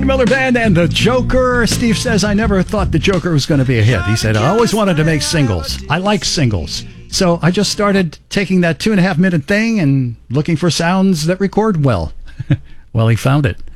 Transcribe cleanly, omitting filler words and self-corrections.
Miller Band and The Joker. Steve says, I never thought The Joker was going to be a hit. He said, I always wanted to make singles. I like singles. So I just started taking that 2.5 minute thing and looking for sounds that record well. Well, he found it.